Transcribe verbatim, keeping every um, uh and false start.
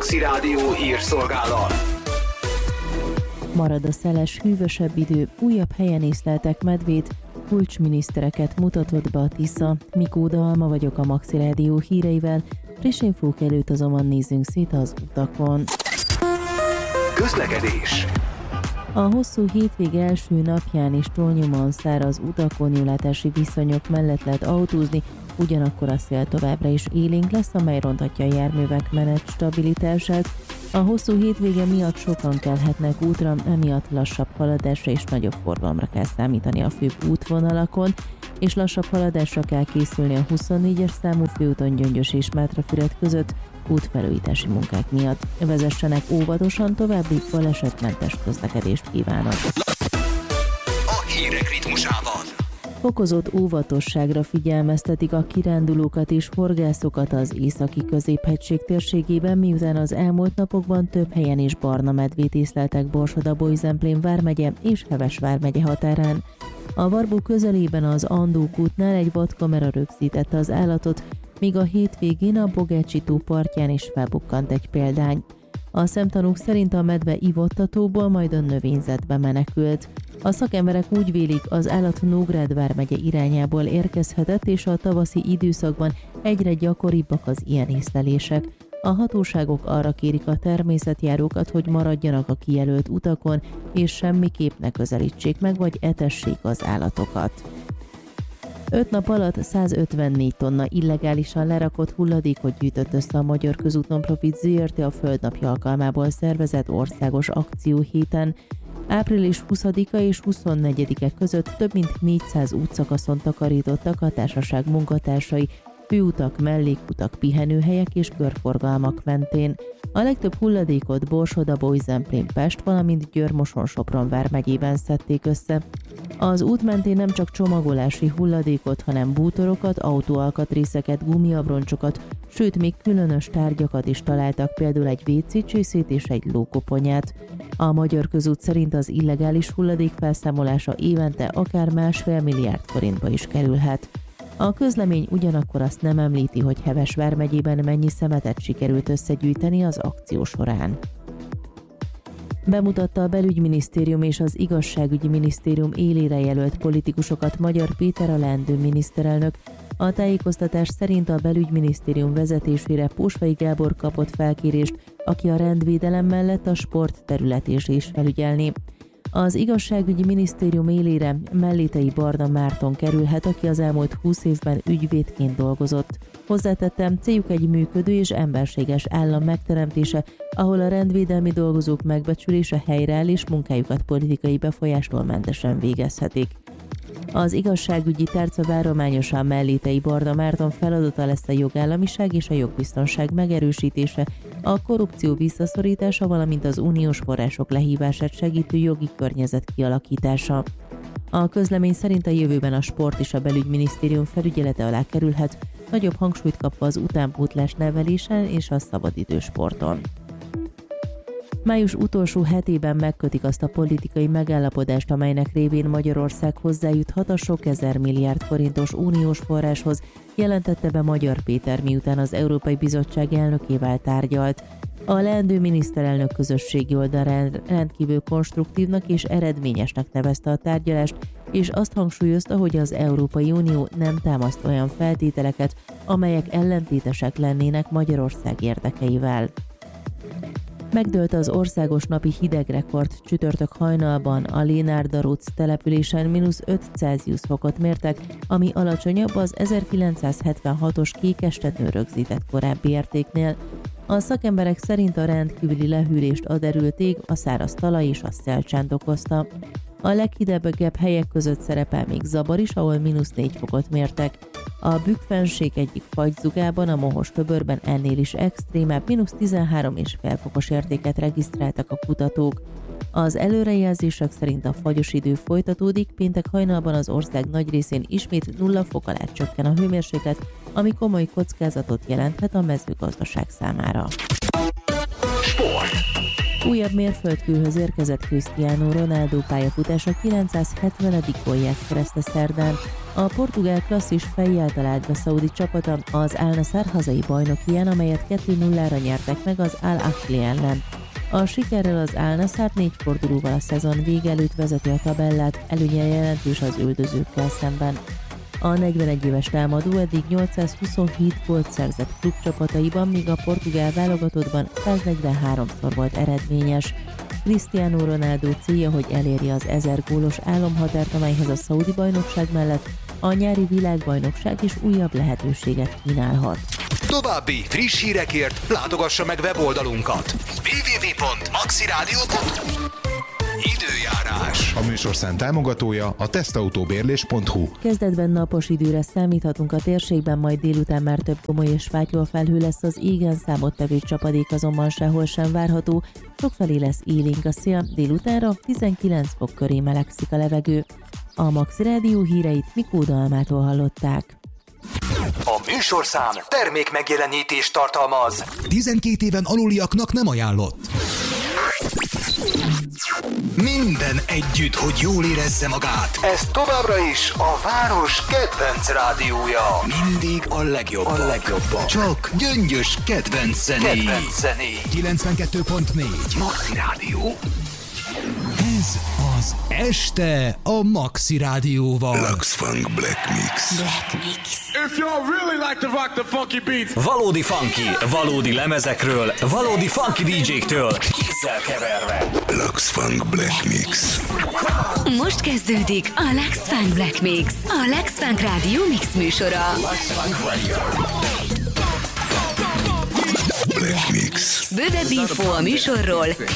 Maxi Rádió hírszolgálat. Marad a szeles, hűvösebb idő, újabb helyen észleltek medvét, kulcsminisztereket mutatott be a Tisza. Mikó Dalma vagyok a Maxi Rádió híreivel, friss infók előtt azonban nézzünk szét az utakon. Közlekedés. A hosszú hétvég első napján is túlnyomóan száraz utakon nyúlátási viszonyok mellett lehet autózni, ugyanakkor a szél továbbra is élénk lesz, amely ronthatja a járművek menet stabilitását. A hosszú hétvége miatt sokan kelhetnek útra, emiatt lassabb haladásra és nagyobb forgalomra kell számítani a főbb útvonalakon, és lassabb haladásra kell készülni a huszonnégyes számú főúton Gyöngyös és Mátrafüred között útfelújítási munkák miatt. Vezessenek óvatosan, további balesetmentes közlekedést kívánok. A hírek ritmusában. Fokozott óvatosságra figyelmeztetik a kirándulókat és horgászokat az északi középhegység térségében, miután az elmúlt napokban több helyen is barna medvét észleltek Borsod-Abaúj-Zemplén vármegye és Heves vármegye határán. A Varbu közelében az Andók útnál egy vadkamera rögzítette az állatot, míg a hétvégén a Bogácsi tó partján is felbukkant egy példány. A szemtanúk szerint a medve ivott a tóból, majd a növényzetbe menekült. A szakemberek úgy vélik, az állat Nógrád vármegye irányából érkezhetett, és a tavaszi időszakban egyre gyakoribbak az ilyen észlelések. A hatóságok arra kérik a természetjárókat, hogy maradjanak a kijelölt utakon, és semmiképp ne közelítsék meg, vagy etessék az állatokat. Öt nap alatt százötvennégy tonna illegálisan lerakott hulladékot gyűjtött össze a Magyar Közút Non-Profit zé er té a Földnapja alkalmából szervezett országos akcióhéten. április huszadika és huszonnegyedike között több mint négyszáz útszakaszon takarítottak a társaság munkatársai, főutak, mellékutak, pihenőhelyek és körforgalmak mentén. A legtöbb hulladékot Borsod-Abaúj-Zemplén, Pest, valamint Győr-Moson-Sopron vármegyében szedték össze. Az út mentén nem csak csomagolási hulladékot, hanem bútorokat, autóalkatrészeket, gumiabroncsokat, sőt még különös tárgyakat is találtak, például egy vé cé csészét és egy lókoponyát. A Magyar Közút szerint az illegális hulladék felszámolása évente akár másfél milliárd forintba is kerülhet. A közlemény ugyanakkor azt nem említi, hogy Heves vármegyében mennyi szemetet sikerült összegyűjteni az akció során. Bemutatta a Belügyminisztérium és az Igazságügyi Minisztérium élére jelölt politikusokat Magyar Péter, a leendő miniszterelnök. A tájékoztatás szerint a Belügyminisztérium vezetésére Pósvai Gábor kapott felkérést, aki a rendvédelem mellett a sport területét is felügyelni. Az Igazságügyi Minisztérium élére Mellétei Barna Márton kerülhet, aki az elmúlt húsz évben ügyvédként dolgozott. Hozzátettem, céljuk egy működő és emberséges állam megteremtése, ahol a rendvédelmi dolgozók megbecsülése helyreáll és munkájukat politikai befolyástól mentesen végezhetik. Az igazságügyi tárca várományosan Mellétei Barna Márton feladata lesz a jogállamiság és a jogbiztonság megerősítése, a korrupció visszaszorítása, valamint az uniós források lehívását segítő jogi környezet kialakítása. A közlemény szerint a jövőben a sport és a Belügyminisztérium felügyelete alá kerülhet, nagyobb hangsúlyt kapva az utánpótlás nevelésen és a szabadidős sporton. Május utolsó hetében megkötik azt a politikai megállapodást, amelynek révén Magyarország hozzájuthat a sok ezer milliárd forintos uniós forráshoz, jelentette be Magyar Péter, miután az Európai Bizottság elnökével tárgyalt. A leendő miniszterelnök közösségi oldalán rendkívül konstruktívnak és eredményesnek nevezte a tárgyalást, és azt hangsúlyozta, hogy az Európai Unió nem támaszt olyan feltételeket, amelyek ellentétesek lennének Magyarország érdekeivel. Megdőlt az országos napi hidegrekord, csütörtök hajnalban a Lénárd-Daróc településen mínusz öt Celsius fokot mértek, ami alacsonyabb az ezerkilencszázhetvenhatos kékestetőn rögzített korábbi értéknél. A szakemberek szerint a rendkívüli lehűlést a derült ég, a száraz talaj és a szélcsánd okozta. A leghideggebb helyek között szerepel még Zabar is, ahol mínusz négy fokot mértek. A Bükk-fennsík egyik fagyzugában, a Mohos-töbörben ennél is extrémebb, mínusz tizenhárom egész öt fokos értéket regisztráltak a kutatók. Az előrejelzések szerint a fagyos idő folytatódik, péntek hajnalban az ország nagy részén ismét nulla fok alá csökken a hőmérséklet, ami komoly kockázatot jelenthet a mezőgazdaság számára. Sport. Újabb mérföldkőhöz érkezett Cristiano Ronaldo pályafutása kilencszázhetvenedik gólját szerezte szerdán. A portugál klasszis fejjel talált be szaudi csapata az Al Nassr hazai bajnokiján, amelyet kettő nullára nyertek meg az Al Ahly ellen. A sikerrel az Al Nassr négy fordulóval a szezon vége előtt vezeti a tabellát, előnye jelentős az üldözőkkel szemben. A negyvenegy éves támadó eddig nyolcszázhuszonhét gólt szerzett klubcsapataiban, míg a portugál válogatottban száznegyvenháromszor volt eredményes. Cristiano Ronaldo célja, hogy elérje az ezer gólos álomhatárt, amelyhez a szaudi bajnokság mellett a nyári világbajnokság is újabb lehetőséget kínálhat. További friss hírekért látogassa meg weboldalunkat double-u double-u double-u pont maxiradio pont hu. Időjárás. A műsorszám támogatója a tesztautóbérlés pont hu. Kezdetben napos időre számíthatunk a térségben, majd délután már több gomoly és fátyolfelhő lesz, az égen számottevő csapadék azonban sehol sem várható, sokfelé lesz élénk a szél, délutánra tizenkilenc fok köré melegszik a levegő. A Maxi Rádió híreit Mikó Dalmától hallották. A műsorszám termék megjelenítést tartalmaz. tizenkét éven aluliaknak nem ajánlott. Minden együtt, hogy jól érezze magát. Ez továbbra is a város kedvenc rádiója. Mindig a legjobb. A legjobb. Csak gyöngyös kedvenc zené. Kedvenc zené. kilencvenkettő pont négy Maxi Rádió. Ez az este a Maxi Rádióval. Lux Funk Black Mix. Black Mix. If y'all really like to rock the funky beats. Valódi funky, valódi lemezekről, valódi funky dé jéktől, kézzel keverve. Lux Funk Black Mix. Most kezdődik a Lux Funk Black Mix, a Lux Funk Rádió mix műsora. Lux Funk Radio. Black Mix. Bővebb info a műsorról